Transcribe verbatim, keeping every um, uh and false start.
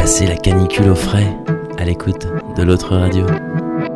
passer la canicule au frais à l'écoute de l'autre radio.